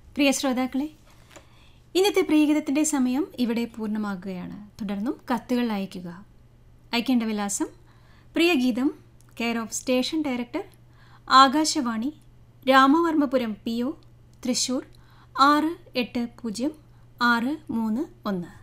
പ്രിയ ശ്രോതാക്കളെ, ഇന്നത്തെ പ്രിയഗീതത്തിൻ്റെ സമയം ഇവിടെ പൂർണ്ണമാകുകയാണ്. തുടർന്നും കത്തുകൾ അയയ്ക്കുക. അയക്കേണ്ട വിലാസം: Priyageetham, care of station director, Akashvani, Ramavarmapuram PO, Thrissur 680631.